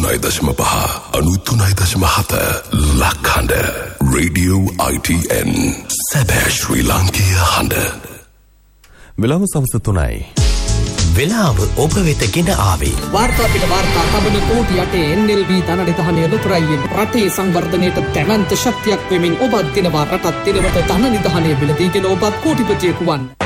93.5 93.7 ලක්හඬ Radio ITN සැබෑ ශ්‍රී ලාංකීය හඬ. වෙලාව සවස් 3යි. වෙලාව ඔබ වෙත ගෙන ආවේ වාර්තා පිට වාර්තා තබන කෝටි 8 NLB ධනනිධානය ලොතරැයියෙන් රටේ සංවර්ධනයට දැවැන්ත ශක්තියක් වෙමින් ඔබත් දිනවා රටත් දිනවට ධනනිධානය බිලදීගෙන ඔබත් කෝටිපතියෙකු වන්න.